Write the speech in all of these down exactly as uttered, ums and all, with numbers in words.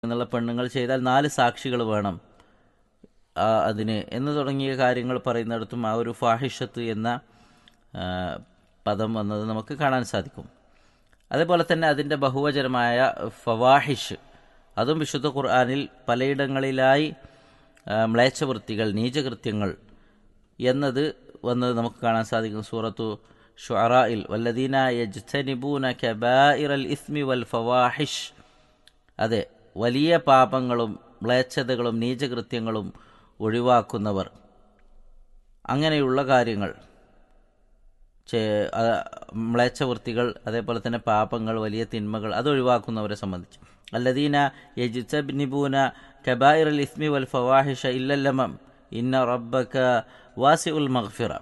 എന്നുള്ള പെണ്ണുങ്ങൾ ചെയ്താൽ നാല് സാക്ഷികൾ വേണം അതിന് എന്ന് തുടങ്ങിയ കാര്യങ്ങൾ പറയുന്നിടത്തും ആ ഒരു ഫാഹിഷത്ത് എന്ന പദം വന്നത് നമുക്ക് കാണാൻ സാധിക്കും. അതേപോലെ തന്നെ അതിൻ്റെ ബഹുവചനമായ ഫവാഹിഷ്, അതും വിശുദ്ധ ഖുർആനിൽ പലയിടങ്ങളിലായി മ്ലേച്ഛവൃത്തികൾ, നീചകൃത്യങ്ങൾ എന്നത് വന്നത് നമുക്ക് കാണാൻ സാധിക്കും. സൂറത്തു ശുഅറായിൽ വല്ലദീന യജ്തനിബൂന കബായിറൽ ഇസ്മി വൽ ഫവാഹിഷ്, അതെ, വലിയ പാപങ്ങളും മ്ലേച്ഛതകളും നീചകൃത്യങ്ങളും ഒഴിവാക്കുന്നവർ, അങ്ങനെയുള്ള കാര്യങ്ങൾ, മ്ലേച്ഛവൃത്തികൾ, അതേപോലെ തന്നെ പാപങ്ങൾ, വലിയ തിന്മകൾ, അത് ഒഴിവാക്കുന്നവരെ സംബന്ധിച്ച് അല്ലദീന യജ്തനിബൂന കബായിറൽ ഇസ്മി വൽ ഫവാഹിഷ ഇല്ലല്ലമം ഇന്ന റബ്ബക വാസിഉൽ മഗ്ഫിറ.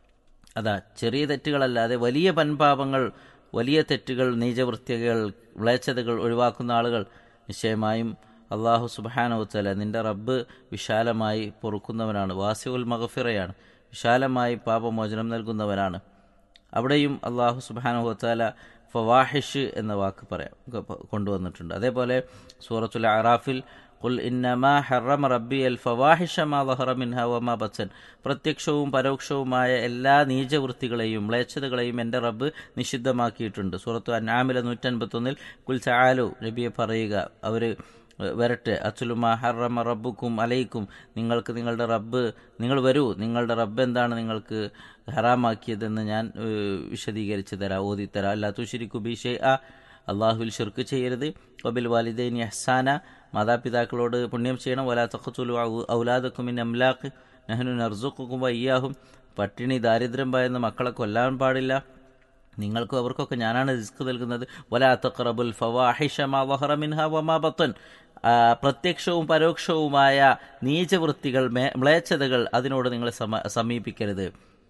അതാ, ചെറിയ തെറ്റുകളല്ലാതെ വലിയ പൻപാപങ്ങൾ, വലിയ തെറ്റുകൾ, നീചവൃത്തികൾ, മ്ലേച്ഛതകൾ ഒഴിവാക്കുന്ന ആളുകൾ നിശ്ചയമായും അള്ളാഹു സുബ്ഹാനഹു വതആല നിന്റെ റബ്ബ് വിശാലമായി പൊറുക്കുന്നവനാണ്, വാസിഉൽ മഗ്ഫിറയാണ്, വിശാലമായി പാപമോചനം നൽകുന്നവനാണ്. അവിടെയും അള്ളാഹു സുബ്ഹാനഹു വതആല ഫവാഹിഷ് എന്ന വാക്ക് പറയാം കൊണ്ടുവന്നിട്ടുണ്ട്. അതേപോലെ സൂറത്തുൽ അറാഫിൽ ഖുൽ ഇന്നമാ ഹറമ റബ്ബിയൽ ഫവാഹിഷ മാ ളഹറ മിൻഹാ വമാ ബത്തൻ, പ്രത്യക്ഷവും പരോക്ഷവുമായ എല്ലാ നീചവൃത്തികളെയും മ്ലേച്ഛതകളെയും എൻ്റെ റബ്ബ് നിഷിദ്ധമാക്കിയിട്ടുണ്ട്. സൂറത്തു അൻആമിലെ നൂറ്റൻപത്തൊന്നിൽ കുൽ തആലു, നബിയെ പറയുക, അവർ വരട്ടെ, അത്ലുമാ ഹറമ റബ്ബുക്കും അലൈക്കും, നിങ്ങൾക്ക് നിങ്ങളുടെ റബ്ബ്, നിങ്ങൾ വരൂ, നിങ്ങളുടെ റബ്ബ് എന്താണ് നിങ്ങൾക്ക് ഹറാമാക്കിയതെന്ന് ഞാൻ വിശദീകരിച്ച് തരാം, ഓതിത്തരാം. അല്ലാ തുശ്രികു ബി ഷൈഅ, അള്ളാഹുവിൽ ശിർക്ക് ചെയ്യരുത്. വബിൽ വാലിദൈനി ഇഹ്സാന, മാതാപിതാക്കളോട് പുണ്യം ചെയ്യണം. വലാ തഖ്തുലു ഔലാദക്കും മിൻ അംലാഖ് നഹ്നു നർസുഖുക്കും വഇയ്യാഹും, പട്ടിണി ദാരിദ്ര്യം ഭയന്ന് മക്കളെ കൊല്ലാൻ പാടില്ല, നിങ്ങൾക്കും അവർക്കൊക്കെ ഞാനാണ് റിസ്ക് നൽകുന്നത്. വലാ തഖറബുൽ ഫവാഹിഷ മാ ളഹറ മിൻഹാ വമാ ബത്തൻ, പ്രത്യക്ഷവും പരോക്ഷവുമായ നീചവൃത്തികൾ, മ്ലേച്ഛതകൾ, അതിനോട് നിങ്ങൾ സമീപിക്കരുത്.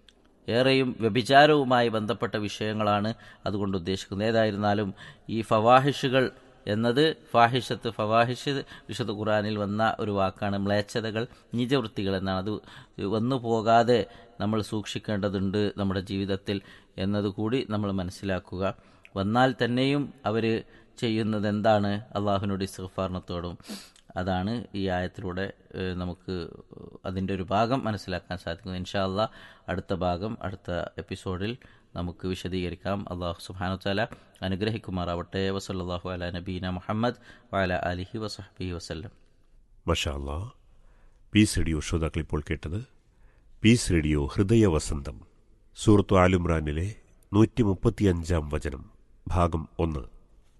ഏറെയും വ്യഭിചാരവുമായി ബന്ധപ്പെട്ട വിഷയങ്ങളാണ് അതുകൊണ്ട് ഉദ്ദേശിക്കുന്നത്. ഏതായിരുന്നാലും ഈ ഫവാഹിഷുകൾ എന്നത്, ഫാഹിഷത്ത്, ഫവാഹിഷ് വിശുദ്ധ ഖുർആനിൽ വന്ന ഒരു വാക്കാണ്. മ്ലേച്ഛതകൾ, നീചവൃത്തികൾ എന്നാണ്. അത് വന്നു പോകാതെ നമ്മൾ സൂക്ഷിക്കേണ്ടതുണ്ട് നമ്മുടെ ജീവിതത്തിൽ എന്നതുകൂടി നമ്മൾ മനസ്സിലാക്കുക. വന്നാൽ തന്നെയും അവർ ചെയ്യുന്നത് എന്താണ്? അള്ളാഹുവിനോട് ഇസ്തിഗ്ഫാറിനത്തോടും. അതാണ് ഈ ആയത്തിലൂടെ നമുക്ക് അതിൻ്റെ ഒരു ഭാഗം മനസ്സിലാക്കാൻ സാധിക്കുന്നത്. ഇൻഷാ അള്ളാഹ് അടുത്ത ഭാഗം അടുത്ത എപ്പിസോഡിൽ നമുക്ക് വിശദീകരിക്കാം. അള്ളാഹു സുബ്ഹാനഹു വതആല അനുഗ്രഹിക്കുമാറാവട്ടെ. വസല്ലല്ലാഹു അലാ നബീന മുഹമ്മദ് വഅലാ ആലിഹി വസഹ്ബിഹി വസല്ലം. മാഷാ അല്ലാഹ്. പീസ് റേഡിയോ ശ്രോതാക്കൾ ഇപ്പോൾ കേട്ടത് പീസ് റേഡിയോ ഹൃദയ വസന്തം, സൂറത്തു ആലുംറാനിലെ നൂറ്റി മുപ്പത്തിയഞ്ചാം വചനം, ഭാഗം ഒന്ന്.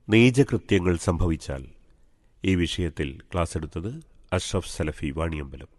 നീചകൃത്യങ്ങൾ സംഭവിച്ചാൽ. ഈ വിഷയത്തിൽ ക്ലാസ് എടുത്തത് അഷ്റഫ് സലഫി വാണിയമ്പലം.